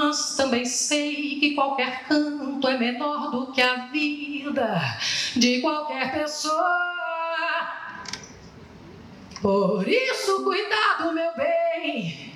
Mas também sei que qualquer canto é menor do que a vida de qualquer pessoa. Por isso, cuidado, meu bem,